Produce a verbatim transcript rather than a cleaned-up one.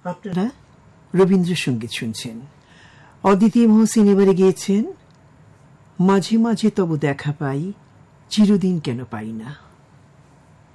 আপনারা রবীন্দ্রসঙ্গীত শুনছেন। অদিতি মহসিন এবারে গিয়েছেন মাঝে মাঝে তবু দেখা পাই, চিরদিন কেন পাই না।